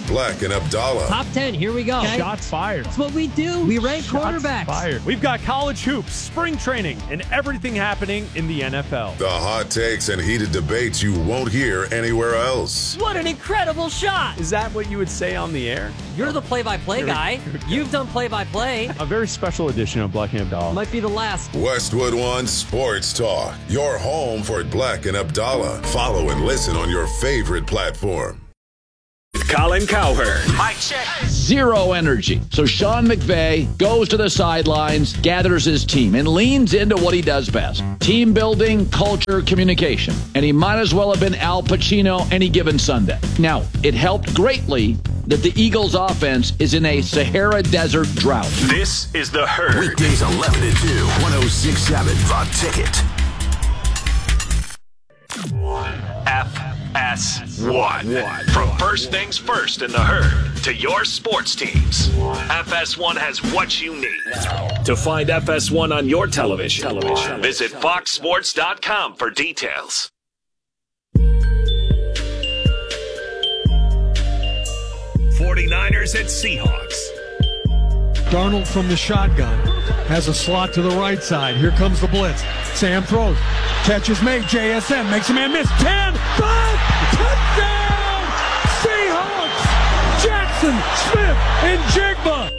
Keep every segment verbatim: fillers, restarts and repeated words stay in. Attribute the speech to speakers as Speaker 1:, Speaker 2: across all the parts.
Speaker 1: Black and Abdallah.
Speaker 2: Top ten, here we go.
Speaker 3: Okay. Shots fired.
Speaker 2: That's what we do. We rank
Speaker 3: Shots
Speaker 2: quarterbacks.
Speaker 3: fired. We've got college hoops, spring training, and everything happening in the N F L.
Speaker 1: The hot takes and heated debates you won't hear anywhere else.
Speaker 2: What an incredible shot.
Speaker 3: Is that what you would say on the air?
Speaker 2: You're the play-by-play guy. You've done play-by-play.
Speaker 3: A very special edition of Black and Abdallah.
Speaker 2: Might be the last.
Speaker 1: Westwood One Sports Talk. Your home for Black and Abdallah. Follow and listen on your favorite platform.
Speaker 4: Colin Cowherd.
Speaker 5: Mic check.
Speaker 6: Zero energy. So Sean McVay goes to the sidelines, gathers his team, and leans into what he does best. Team building, culture, communication. And he might as well have been Al Pacino any given Sunday. Now, it helped greatly that the Eagles' offense is in a Sahara Desert drought.
Speaker 4: This is The Herd.
Speaker 5: Weekdays eleven to two, one oh six point seven The Ticket.
Speaker 4: F S one. From First Things First in The Herd to your sports teams, F S one has what you need. To find F S one on your television, television. visit fox sports dot com for details. forty-niners at Seahawks.
Speaker 7: Darnold from the shotgun has a slot to the right side. Here comes the blitz. Sam throws. Catch is made. J S N makes a man miss. ten, five, touchdown! Seahawks! Jackson, Smith, and Jigba.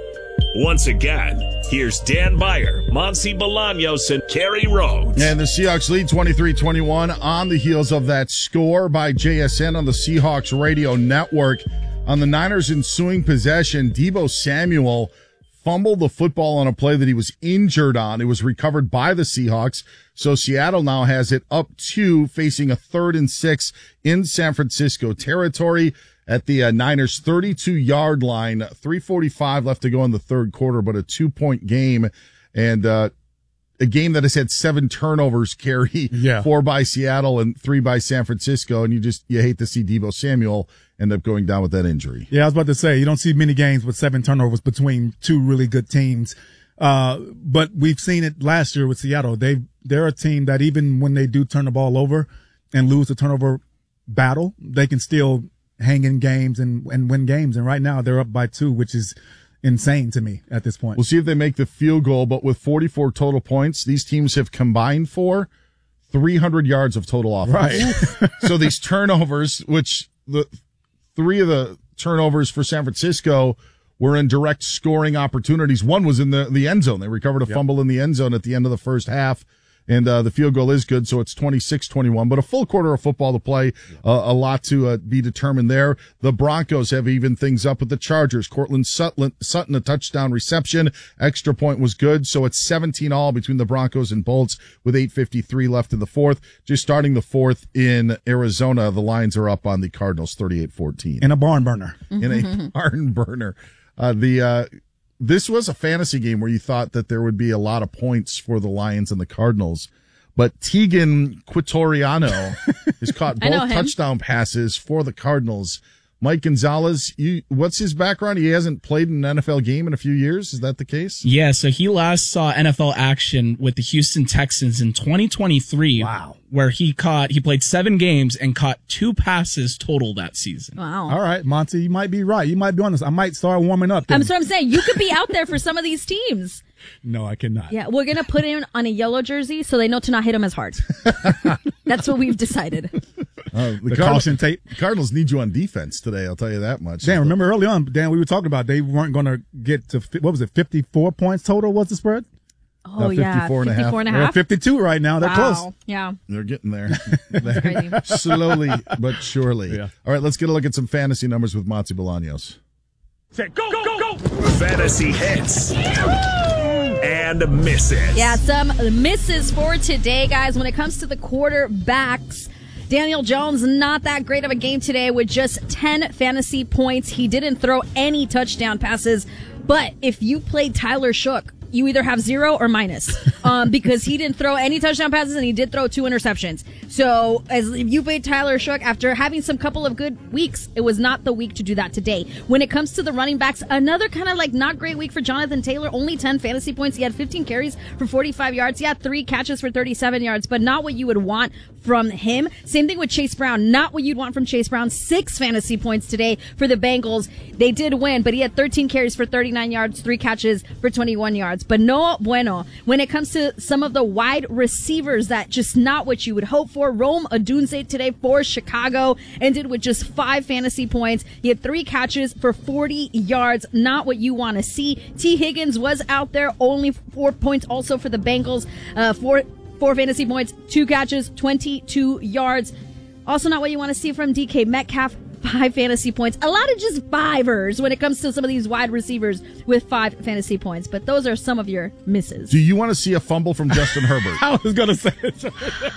Speaker 4: Once again, here's Dan Beyer, Monty Bolaños, and Kerry Rhodes.
Speaker 8: And the Seahawks lead twenty-three twenty-one on the heels of that score by J S N on the Seahawks radio network. On the Niners' ensuing possession, Deebo Samuel fumbled the football on a play that he was injured on. It was recovered by the Seahawks. So Seattle now has it up two, facing a third and six in San Francisco territory at the uh, Niners' thirty-two yard line. three forty-five left to go in the third quarter, but a two-point game. And uh a game that has had seven turnovers, Kerry.
Speaker 7: Yeah.
Speaker 8: Four by Seattle and three by San Francisco. And you just, you hate to see Deebo Samuel end up going down with that injury.
Speaker 7: Yeah, I was about to say, you don't see many games with seven turnovers between two really good teams. Uh, but we've seen it last year with Seattle. They, they're a team that even when they do turn the ball over and lose the turnover battle, they can still hang in games and, and win games. And right now they're up by two, which is insane to me at this point.
Speaker 8: We'll see if they make the field goal, but with forty-four total points, these teams have combined for three hundred yards of total offense.
Speaker 7: Right.
Speaker 8: So these turnovers, which the three of the turnovers for San Francisco were in direct scoring opportunities. One was in the, the end zone. They recovered a yep. fumble in the end zone at the end of the first half. And, uh, the field goal is good. So it's twenty-six twenty-one, but a full quarter of football to play. Uh, a lot to, uh, be determined there. The Broncos have evened things up with the Chargers. Cortland Sutton, Sutton, a touchdown reception. Extra point was good. So it's seventeen all between the Broncos and Bolts with eight fifty-three left in the fourth. Just starting the fourth in Arizona. The Lions are up on the Cardinals thirty-eight fourteen.
Speaker 7: In a barn burner.
Speaker 8: In a barn burner. Uh, the, uh, This was a fantasy game where you thought that there would be a lot of points for the Lions and the Cardinals, but Tegan Quitoriano has caught both touchdown passes for the Cardinals. Mike Gonzalez, you, what's his background? He hasn't played in an N F L game in a few years. Is that the case?
Speaker 9: Yeah, so he last saw N F L action with the Houston Texans in twenty twenty-three.
Speaker 7: Wow.
Speaker 9: Where he caught, he played seven games and caught two passes total that season.
Speaker 10: Wow.
Speaker 7: All right, Monty, you might be right. You might be honest. I might start warming up.
Speaker 10: That's what I'm saying. You could be out there for some of these teams.
Speaker 7: No, I cannot.
Speaker 10: Yeah, we're going to put him on a yellow jersey so they know to not hit him as hard. That's what we've decided.
Speaker 8: Uh, the
Speaker 7: The
Speaker 8: Cardinals,
Speaker 7: caution tape.
Speaker 8: Cardinals need you on defense today. I'll tell you that much.
Speaker 7: Dan, remember early on, Dan, we were talking about they weren't going to get to, fi- what was it, fifty-four points total was the spread?
Speaker 10: Oh,
Speaker 8: Uh,
Speaker 10: yeah.
Speaker 8: fifty-four and a half.
Speaker 10: fifty-four and a
Speaker 7: They're
Speaker 10: half.
Speaker 7: at fifty-two right now. They're
Speaker 10: Wow.
Speaker 7: close.
Speaker 10: Yeah.
Speaker 8: They're getting there.
Speaker 10: That's crazy.
Speaker 8: Slowly but surely.
Speaker 7: Yeah.
Speaker 8: All right, let's get a look at some fantasy numbers with Monty Bolaños.
Speaker 3: Say, go, go, go!
Speaker 4: Fantasy hits and misses.
Speaker 10: Yeah, some misses for today, guys. When it comes to the quarterbacks, Daniel Jones, not that great of a game today with just ten fantasy points. He didn't throw any touchdown passes. But if you played Tyler Shook, you either have zero or minus, um, because he didn't throw any touchdown passes and he did throw two interceptions. So as if you played Tyler Shook after having some couple of good weeks, it was not the week to do that today. When it comes to the running backs, another kind of like not great week for Jonathan Taylor. Only ten fantasy points. He had fifteen carries for forty-five yards. He had three catches for thirty-seven yards, but not what you would want from him. Same thing with Chase Brown. Not what you'd want from Chase Brown. Six fantasy points today for the Bengals. They did win, but he had thirteen carries for thirty-nine yards, three catches for twenty-one yards. But no bueno. When it comes to some of the wide receivers, that just not what you would hope for. Rome Odunze today for Chicago ended with just five fantasy points. He had three catches for forty yards. Not what you want to see. T. Higgins was out there, only four points also for the Bengals. Uh, four, four fantasy points, two catches, twenty-two yards. Also not what you want to see from D K Metcalf. Five fantasy points. A lot of just fivers when it comes to some of these wide receivers with five fantasy points. But those are some of your misses.
Speaker 8: Do you want to see a fumble from Justin Herbert?
Speaker 7: I was going to say it.